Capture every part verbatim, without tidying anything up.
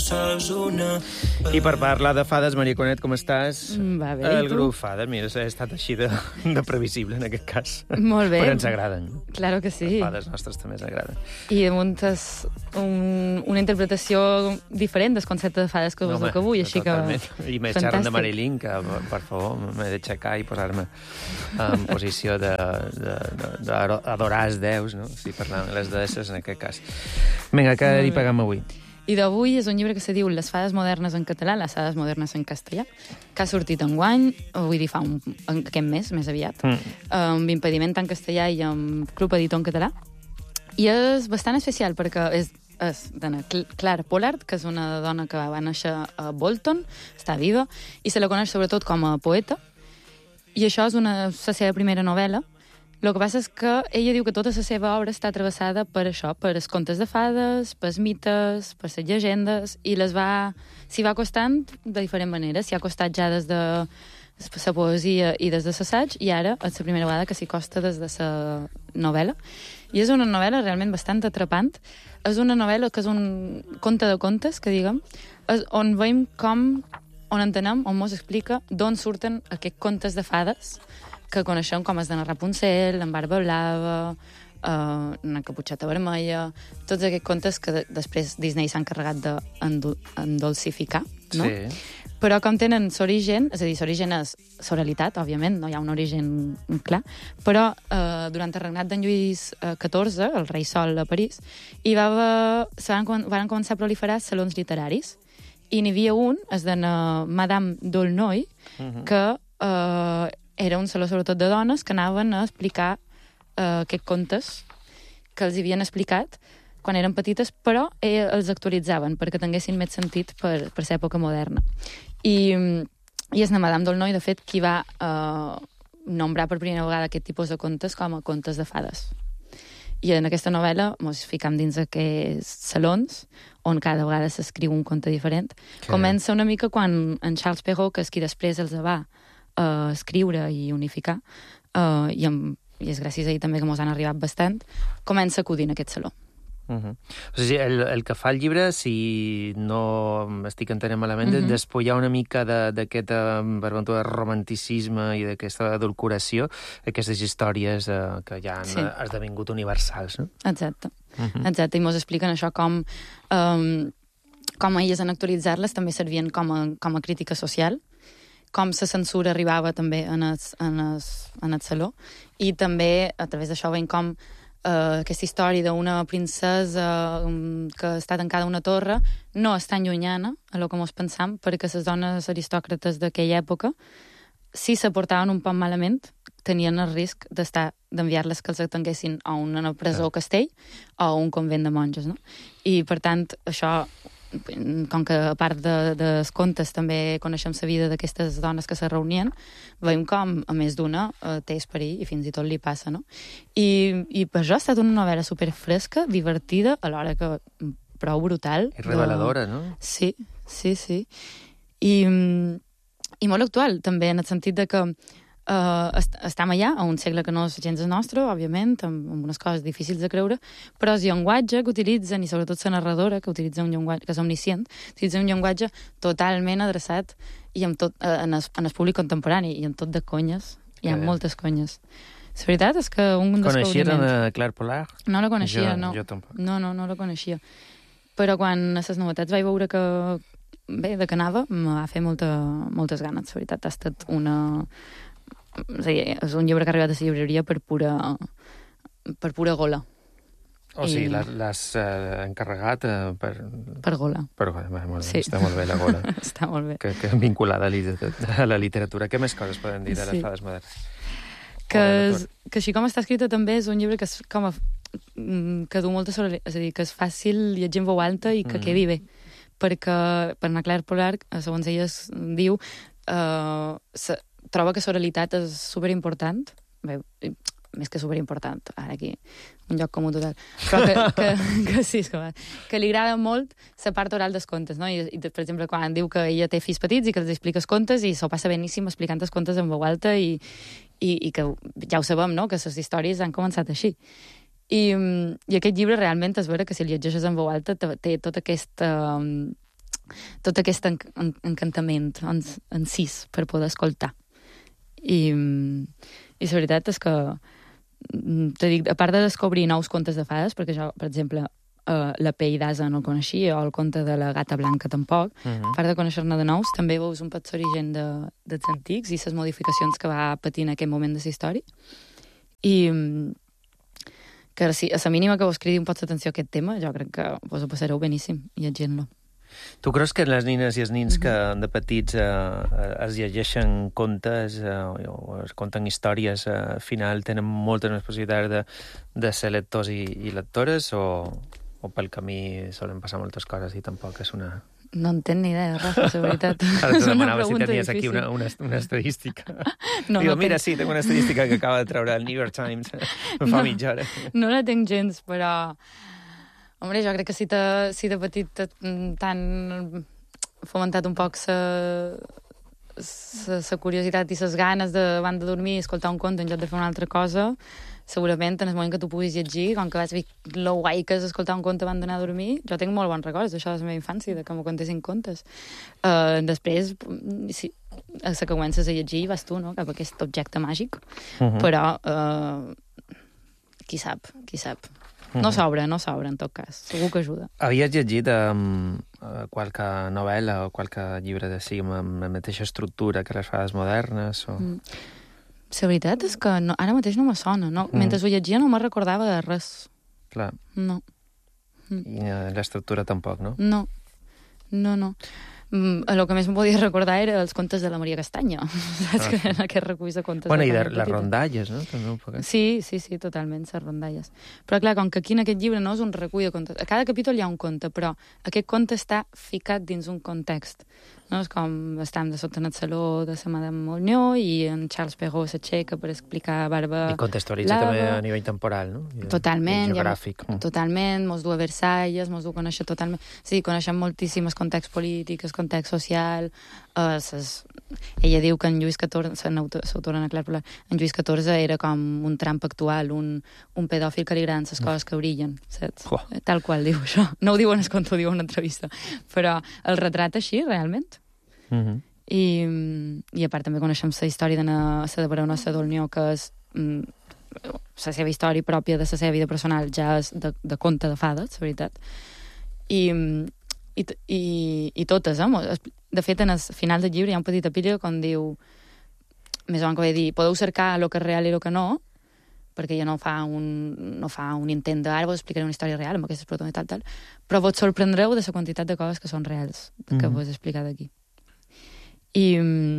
sols una... I per parlar de fades, Maria Conet, com estàs? Va bé, El i tu? grup Fades, mira, ha estat així de, de previsible en aquest cas. Molt bé. Però ens agraden. Claro que sí. Les fades nostres també ens agraden. I damunt és un, una interpretació diferent del concepte de fades que us duc avui, així totalment. que... I més xerrant de Marilyn, que, per favor, m'he d'aixecar i posar-me en posició d'adorar els déus, no? Si parlem les deesses en aquest cas. Vinga, què hi pagam avui? I d'avui és un llibre que se diu Les fades modernes en català, les fades modernes en castellà, que ha sortit enguany, vull dir, fa un, aquest mes, més aviat, mm. amb Impediment en castellà i amb Club Editor en català. I és bastant especial perquè és, és d'Anna Clara Pollard, que és una dona que va néixer a Bolton, està viva, i se la coneix sobretot com a poeta. I això és una, la seva primera novel·la. El que passa és que ella diu que tota la seva obra està travessada per això, per els contes de fades, per els mites, per les llegendes, i les va, s'hi va acostant de diferent manera. S'hi ha acostat ja des de la poesia i des de l'assaig, i ara és la primera vegada que s'hi costa des de la novel·la. I és una novel·la realment bastant atrapant. És una novel·la que és un conte de contes, que diguem, on veiem com, on entenem, on mos explica d'on surten aquests contes de fades que coneixem com els de Rapunzel, en Barba Blava, uh, una Caputxeta Vermella, tots aquests contes que de després Disney s'ha encarregat d'endolcificar, no? Sí. Però com tenen l'origen, és a dir, l'origen és l'oralitat, òbviament, no hi ha un origen clar, però uh, durant el regnat d'en Lluís catorze, el rei Sol a París, hi va haver, se van, van començar a proliferar salons literaris, i n'hi havia un, és de Madame d'Aulnoy, uh-huh. que uh, era un saló sobretot de dones que anaven a explicar uh, aquests contes que els havien explicat quan eren petites, però eh, els actualitzaven perquè tinguessin més sentit per, per l'època moderna. I, i és la Madame d'Aulnoy, de fet, qui va uh, nombrar per primera vegada aquest tipus de contes com a contes de fades. I en aquesta novel·la ens ficam dins aquests salons on cada vegada s'escriu un conte diferent. Que... Comença una mica quan en Charles Perrault, que és qui després els va Uh, escriure i unificar, uh, i, amb, i és gràcies a ell també que mos han arribat bastant, comença a acudir en aquest saló. Uh -huh. O sigui, el, el que fa el llibre, si no estic entenent malament, uh -huh. despullar una mica d'aquest de, romanticisme i d'aquesta adulcoració, aquestes històries uh, que ja han sí. esdevingut universals, no? Exacte. Uh -huh. Exacte, i mos expliquen això com um, com elles en actualitzar-les també servien com a, com a crítica social, com la censura arribava també en el, en el, en el saló, i també a través d'això veiem com uh, aquesta història d'una princesa um, que està tancada a una torre no és tan llunyana a lo que mos pensam, perquè les dones aristòcrates d'aquella època, si se portaven un poc malament, tenien el risc d'estar d'enviar-les que els atenguessin a una presó o castell o a un convent de monges, no? I, per tant, això... com que a part de, dels contes també coneixem la vida d'aquestes dones que se reunien, veiem com a més d'una eh, té esperit i fins i tot li passa, no? I, i per això ha estat una novel·la superfresca, divertida, alhora que prou brutal. I reveladora, de... no? Sí, sí, sí. I, i molt actual, també, en el sentit de que Uh, est estem allà, a un segle que no és gens nostre, òbviament, amb, amb unes coses difícils de creure, però el llenguatge que utilitzen, i sobretot la narradora, que utilitza un llenguatge, que és omniscient, utilitza un llenguatge totalment adreçat i amb tot, uh, en, el, en el públic contemporani, i en tot de conyes. Hi ha que... moltes conyes. La veritat és que un descobriment... Coneixies a Claire Pollard? No la coneixia, jo, no. Jo tampoc. No, no, no la coneixia. Però quan a les novetats vaig veure que, bé, de que anava, em va fer molta, moltes ganes. La veritat, ha estat una... És, dir, és un llibre que ha arribat a la llibreria per pura, per pura gola. O sigui, I... l'has uh, encarregat uh, per... Per gola. Per gola, bé, molt bé. Sí. Està molt bé la gola. Està molt bé. Que, que vinculada a la literatura. Què més coses poden dir de les sí. fades modernes? Que, és, que així com està escrita també és un llibre que, és com a, que du molta sororitat, és a dir, que és fàcil llegir en veu alta i que mm. quedi bé. Perquè, per anar Claire Pollard, segons ella es diu, uh, se, troba que l'oralitat és superimportant, bé, més que superimportant, ara aquí, un lloc comú total, però que, que, que sí, que, que li agrada molt la part oral dels contes, no? I, i, per exemple, quan diu que ella té fills petits i que els explica els contes i s'ho passa beníssim explicant els contes en veu alta i, i, i que ja ho sabem, no?, que les històries han començat així. I, i aquest llibre realment és vera que si el llegeixes en veu alta té tota aquesta... tot aquest en, en, encantament en, en sis per poder escoltar. I, i la veritat és que, te dic, a part de descobrir nous contes de fades, perquè jo, per exemple, uh, la pell d'asa no el coneixia, o el conte de la gata blanca tampoc, uh -huh. a part de conèixer-ne de nous, també veus un poc l'origen de, dels antics i les modificacions que va patir en aquell moment de la història. I que si, a la mínima que vos cridi un poc l'atenció a aquest tema, jo crec que vos ho passareu beníssim llegint-lo. Tu creus que les nines i els nins que de petits eh, es llegeixen contes eh, o es conten històries eh, al final tenen moltes més possibilitats de, de ser lectors i, i lectores o, o pel camí solen passar moltes coses i tampoc és una... No en tenc ni idea, Rafa, la veritat. Ara te demanava si tenies aquí una, una, una estadística. No, Digo, no mira, tenc... sí, tinc una estadística que acaba de treure el New York Times fa no, mitja hora. No la tinc gens, però... Hombre, jo crec que si, te, si de petit t'han fomentat un poc la curiositat i les ganes de, abans de dormir, escoltar un conte en lloc de fer una altra cosa, segurament en el moment que tu puguis llegir, com que vas dir lo guai que és escoltar un conte abans d'anar a dormir, jo tinc molt bons records d'això de la meva infància, de que m'ho contessin contes. Uh, després, si, a la que comences a llegir, vas tu, no?, cap a aquest objecte màgic. Uh-huh. Però, uh, qui sap, qui sap. No s'obre, no s'obre, en tot cas. Segur que ajuda. Havies llegit um, qualque novel·la o qualque llibre de sí amb la mateixa estructura que les fades modernes? O... Mm. La veritat és que no, ara mateix no me sona. No? Mm. Mentre ho llegia no me recordava de res. Clar. No. Mm. I l'estructura tampoc, no? No. No, no. Mm, el que més em podia recordar era els contes de la Maria Castanya, saps? Ah. Que eren aquests reculls de contes. Bueno, i de les rondalles, no? També un poc. Sí, sí, sí, totalment, les rondalles. Però clar, com que aquí en aquest llibre no és un recull de contes, a cada capítol hi ha un conte, però aquest conte està ficat dins un context. No? És com estem de sota en el saló de la Madame Molyneux i en Charles Perrault s'aixeca per explicar Barba I contextualitza Blava. També a nivell temporal, no? I totalment. I geogràfic. Ja, totalment, mos du a Versalles, mos du a conèixer totalment... Sí, coneixem moltíssims contexts polítics, context social... Uh, ses... Ella diu que en Lluís catorze, l'autora Ana Clara Polar, en Lluís catorze era com un Trump actual, un, un pedòfil que li agraden les coses que brillen, saps? Oh. Tal qual diu això. No ho diu en el conte, ho diu en una entrevista. Però el retrat així, realment. Mm-hmm. I, I a part també coneixem la història de la de Baronessa d'Aulnoy, que és mm, la seva història pròpia de la seva vida personal, ja és de, de conte de fades, la veritat. I, i, i, i totes, eh? De fet, en el final del llibre hi ha un petit epíleg on diu, més o menys que ve dir, podeu cercar el que és real i el que no, perquè ja no fa un, no fa un intent de, ara vos explicaré una història real amb aquestes protones i tal, tal, però vos sorprendreu de la quantitat de coses que són reals, que mm-hmm. vos he explicat aquí. I,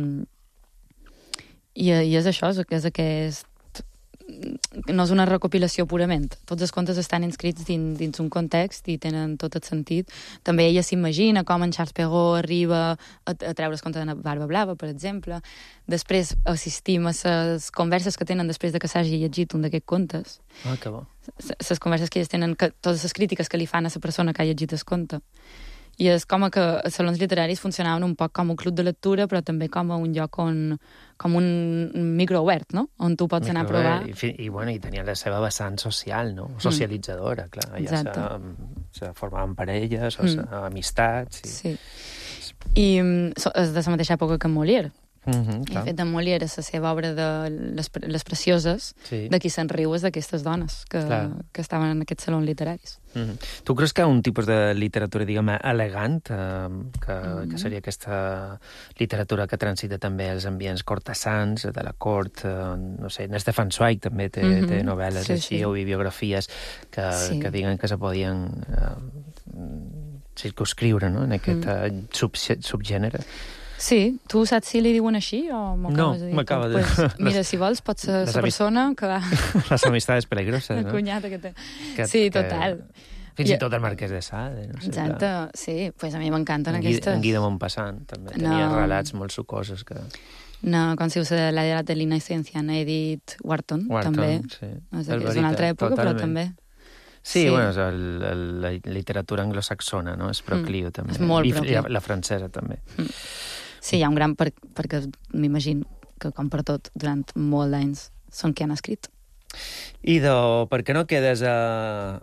i, i és això, és, és aquest... No és una recopilació purament. Tots els contes estan inscrits dins, dins un context i tenen tot el sentit. També ella s'imagina com en Charles Perrault arriba a, a treure el conte de Barba Blava, per exemple. Després assistim a les converses que tenen després de que s'hagi llegit un d'aquests contes. Ah, que bo. Les converses que elles tenen, que, totes les crítiques que li fan a la persona que ha llegit el conte. I és com que els salons literaris funcionaven un poc com un club de lectura, però també com un lloc on... com un micro obert, no? On tu pots anar a provar... I, i, bueno, i tenia la seva vessant social, no? Socialitzadora, mm. clar. Allà se, se formaven parelles, o mm. amistats... I... Sí. I so, és de la mateixa època que Molière. Mm-hmm, I, de fet, en Molière és la seva obra de Les, les Precioses, sí. De qui se'n riu és d'aquestes dones que, que estaven en aquests salons literaris. Mm-hmm. Tu creus que hi ha un tipus de literatura, diguem, elegant, eh, que, mm-hmm. que seria aquesta literatura que transita també els ambients cortesans, de la cort, eh, no sé, en Stefan Zweig també té, mm-hmm. té novel·les sí, així, sí. o biografies que, sí. que diguen que se podien eh, circunscriure, no?, en aquest mm. sub, subgènere. Sí, tu saps si li diuen així o m'acabes de dir? No, m'acaba de dir. Pues, mira, si vols, pots ser la persona que va... Les amistades peligroses, no? La cunyata que té. Que, sí, total. Que... Fins i tot el Marquès de Sade. No sé, exacte, clar. Sí, pues a mi m'encanten en aquestes. En Guy de Maupassant també tenia no. relats molt sucosos que... No, com si us la de la de l'Innocencia, Edith Wharton, Wharton també. Sí. És, és una altra època, totalment. Però també... Sí, sí, bueno, és el, el, la literatura anglosaxona, no? És procliu, mm. també. És molt I, procliu. I la francesa, també. Mm. Sí, hi ha un gran... Per, perquè m'imagino que, com per tot, durant molt d'anys són qui han escrit. I de, per què no quedes a,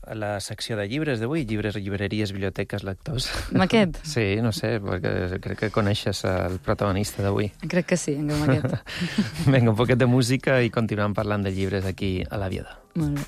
la secció de llibres d'avui, llibres, llibreries, biblioteques, lectors. Amb aquest? Sí, no sé, perquè crec que coneixes el protagonista d'avui. Crec que sí, amb aquest. Vinga, un poquet de música i continuem parlant de llibres aquí a l'Aviador. Molt bé.